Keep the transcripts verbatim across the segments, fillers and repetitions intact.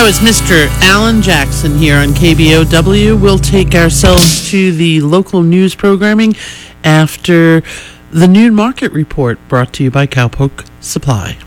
That was Mister Alan Jackson here on K B O W. We'll take ourselves to the local news programming after the noon market report brought to you by Cowpoke Supply.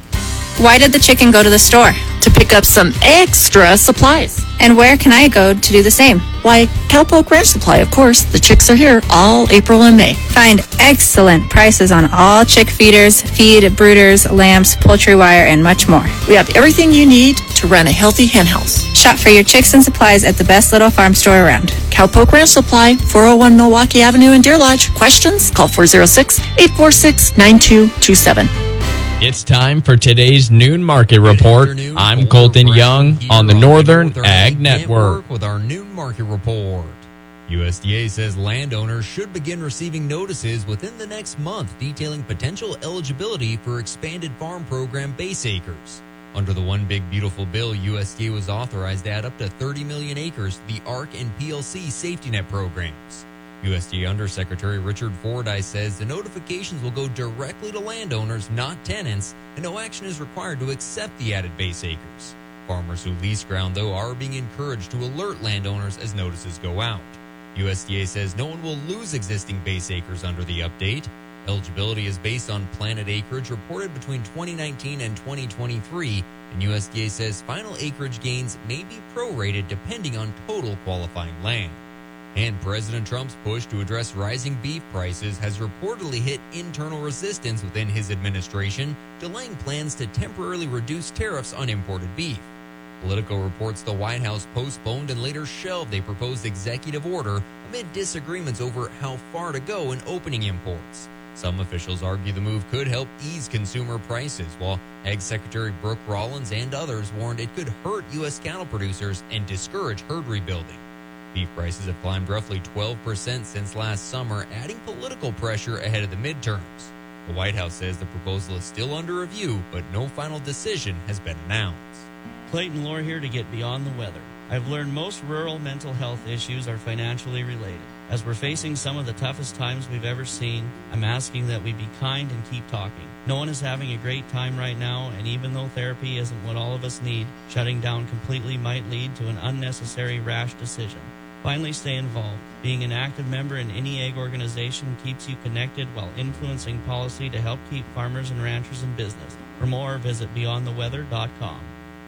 Why did the chicken go to the store? To pick up some extra supplies. And where can I go to do the same? Why, Cowpoke Ranch Supply, of course. The chicks are here all April and May. Find excellent prices on all chick feeders, feed, brooders, lamps, poultry wire, and much more. We have everything you need to run a healthy hen house. Shop for your chicks and supplies at the best little farm store around. Cowpoke Ranch Supply, four oh one Milwaukee Avenue in Deer Lodge. Questions? Call four oh six, eight four six, nine two two seven. It's time for today's Noon Market Report. I'm Colton Young on the Northern Ag Network with our Noon Market Report. U S D A says landowners should begin receiving notices within the next month detailing potential eligibility for expanded farm program base acres. Under the One Big Beautiful Bill, U S D A was authorized to add up to thirty million acres to the A R C and P L C safety net programs. U S D A Undersecretary Richard Fordyce says the notifications will go directly to landowners, not tenants, and no action is required to accept the added base acres. Farmers who lease ground, though, are being encouraged to alert landowners as notices go out. U S D A says no one will lose existing base acres under the update. Eligibility is based on planted acreage reported between twenty nineteen and twenty twenty-three, and U S D A says final acreage gains may be prorated depending on total qualifying land. And President Trump's push to address rising beef prices has reportedly hit internal resistance within his administration, delaying plans to temporarily reduce tariffs on imported beef. Politico reports the White House postponed and later shelved a proposed executive order amid disagreements over how far to go in opening imports. Some officials argue the move could help ease consumer prices, while Ag Secretary Brooke Rollins and others warned it could hurt U S cattle producers and discourage herd rebuilding. Beef prices have climbed roughly twelve percent since last summer, adding political pressure ahead of the midterms. The White House says the proposal is still under review, but no final decision has been announced. Clayton Lohr here to get beyond the weather. I've learned most rural mental health issues are financially related. As we're facing some of the toughest times we've ever seen, I'm asking that we be kind and keep talking. No one is having a great time right now, and even though therapy isn't what all of us need, shutting down completely might lead to an unnecessary rash decision. Finally, stay involved. Being an active member in any ag organization keeps you connected while influencing policy to help keep farmers and ranchers in business. For more, visit beyond the weather dot com.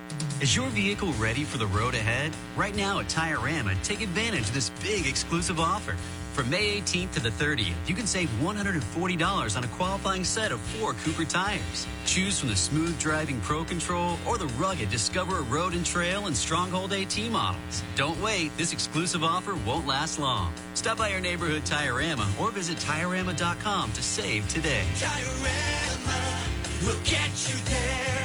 Is your vehicle ready for the road ahead? Right now at Tire-Rama, take advantage of this big exclusive offer. From May eighteenth to the thirtieth, you can save one hundred forty dollars on a qualifying set of four Cooper tires. Choose from the smooth driving Pro Control or the rugged Discover Road and Trail and Stronghold AT models. Don't wait, this exclusive offer won't last long. Stop by your neighborhood Tire-Rama or visit Tire Rama dot com to save today. Tire-Rama will get you there.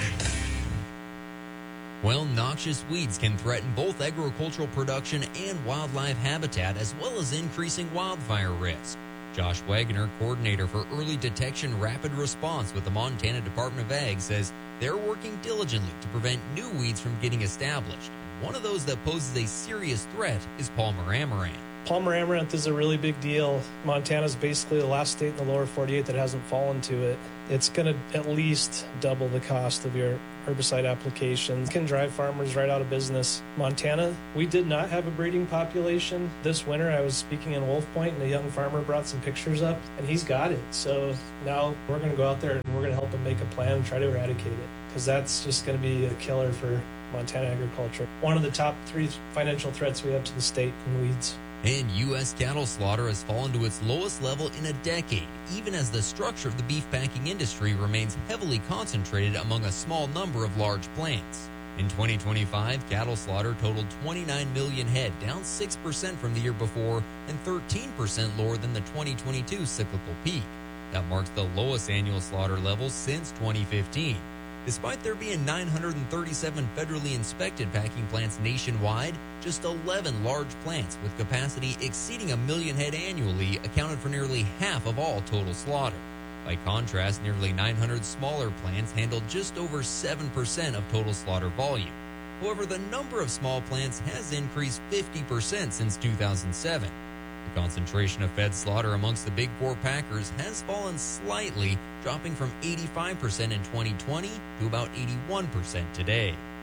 Well, noxious weeds can threaten both agricultural production and wildlife habitat, as well as increasing wildfire risk. Josh Wagner, coordinator for Early Detection Rapid Response with the Montana Department of Ag, says they're working diligently to prevent new weeds from getting established. One of those that poses a serious threat is Palmer amaranth. Palmer amaranth is a really big deal. Montana's basically the last state in the lower forty-eight that hasn't fallen to it. It's going to at least double the cost of your herbicide applications. It can drive farmers right out of business. Montana, we did not have a breeding population this winter. I was speaking in Wolf Point, and a young farmer brought some pictures up, and he's got it. So now we're going to go out there and we're going to help him make a plan and try to eradicate it, because that's just going to be a killer for Montana agriculture. One of the top three financial threats we have to the state in weeds. And U S cattle slaughter has fallen to its lowest level in a decade, even as the structure of the beef packing industry remains heavily concentrated among a small number of large plants. In twenty twenty-five, cattle slaughter totaled twenty-nine million head, down six percent from the year before and thirteen percent lower than the twenty twenty-two cyclical peak. That marks the lowest annual slaughter level since twenty fifteen. Despite there being nine hundred thirty-seven federally inspected packing plants nationwide, just eleven large plants with capacity exceeding a million head annually accounted for nearly half of all total slaughter. By contrast, nearly nine hundred smaller plants handled just over seven percent of total slaughter volume. However, the number of small plants has increased fifty percent since two thousand seven. The concentration of fed slaughter amongst the big four packers has fallen slightly, dropping from eighty-five percent in twenty twenty to about eighty-one percent today.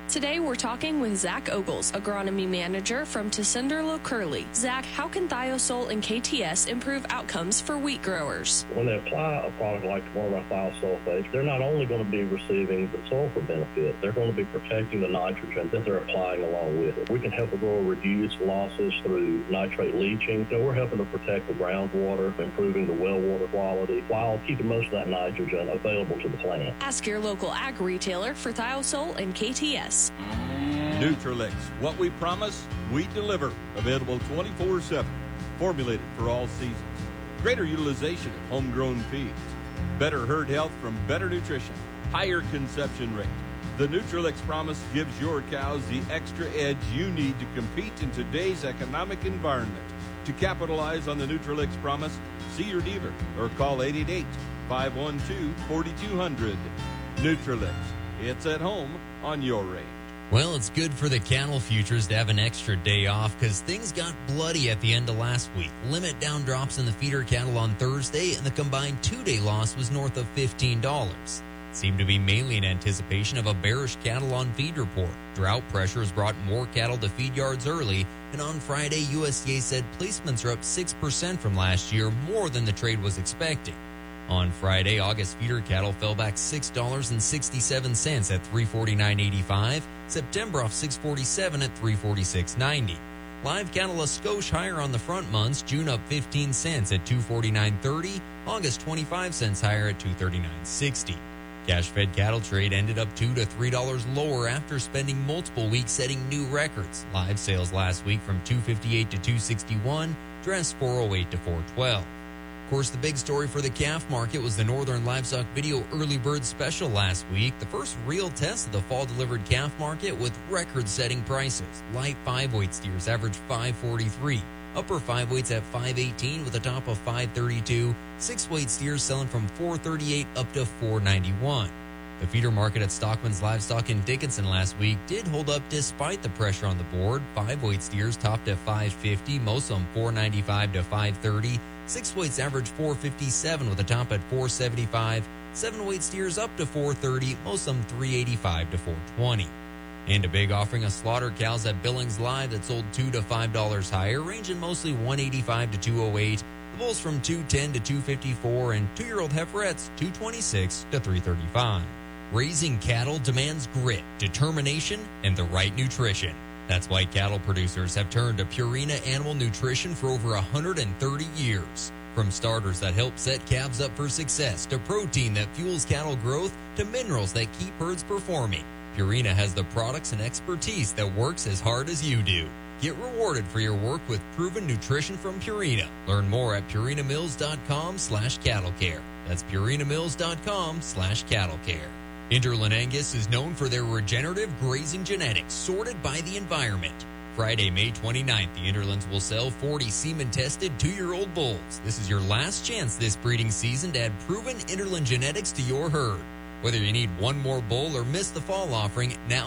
Today we're talking with Zach Ogles, agronomy manager from Tessenderlo Curly. Zach, how can Thiosol and K T S improve outcomes for wheat growers? When they apply a product like one of our thiosulfates, they're not only going to be receiving the sulfur benefit, they're going to be protecting the nitrogen that they're applying along with it. We can help the grower reduce losses through nitrate leaching. So we're helping to protect the groundwater, improving the well water quality, while keeping most of that nitrogen available to the plant. Ask your local ag retailer for Thiosol and K T S. Nutrilix, what we promise, we deliver. Available twenty-four seven. Formulated for all seasons. Greater utilization of homegrown feeds. Better herd health from better nutrition. Higher conception rate. The Nutrilix promise gives your cows the extra edge you need to compete in today's economic environment. To capitalize on the Nutrilix promise, see your dealer or call eight eight eight, five one two, four two zero zero. Nutrilix, it's at home on your range. Well, it's good for the cattle futures to have an extra day off because things got bloody at the end of last week. Limit down drops in the feeder cattle on Thursday, and the combined two-day loss was north of fifteen dollars. It seemed to be mainly in anticipation of a bearish cattle on feed report. Drought pressure has brought more cattle to feed yards early, and on Friday, U S D A said placements are up six percent from last year, more than the trade was expecting. On Friday, August feeder cattle fell back six dollars and sixty-seven cents at three forty-nine eighty-five. September off six forty-seven at three forty-six ninety. Live cattle a skosh higher on the front months. June up fifteen cents at two forty-nine thirty. August twenty-five cents higher at two thirty-nine sixty. Cash-fed cattle trade ended up two to three dollars lower after spending multiple weeks setting new records. Live sales last week from two fifty-eight to two sixty-one. Dress four oh eight to four twelve. Of course, the big story for the calf market was the Northern Livestock Video Early Bird Special last week, the first real test of the fall-delivered calf market with record-setting prices. Light five-weight steers average five forty-three, upper five-weights at five eighteen with a top of five thirty-two, six-weight steers selling from four thirty-eight up to four ninety-one. The feeder market at Stockman's Livestock in Dickinson last week did hold up despite the pressure on the board. Five-weight steers topped at five fifty, most of them four ninety-five to five thirty. Six-weights average four fifty-seven with a top at four seventy-five. Seven-weight steers up to four thirty, most of them three eighty-five to four twenty. And a big offering of slaughter cows at Billings Live that sold two to five dollars higher, ranging mostly one eighty-five to two oh eight. The bulls from two ten to two fifty-four, and two-year-old heiferettes two twenty-six to three thirty-five. Raising cattle demands grit, determination, and the right nutrition. That's why cattle producers have turned to Purina Animal Nutrition for over one hundred thirty years. From starters that help set calves up for success, to protein that fuels cattle growth, to minerals that keep herds performing, Purina has the products and expertise that works as hard as you do. Get rewarded for your work with proven nutrition from Purina. Learn more at purinamills.com slash cattle care. That's purinamills.com slash cattle care. Interland Angus is known for their regenerative grazing genetics sorted by the environment. Friday, May twenty-ninth, the Interlands will sell forty semen-tested two-year-old bulls. This is your last chance this breeding season to add proven Interland genetics to your herd. Whether you need one more bull or miss the fall offering, now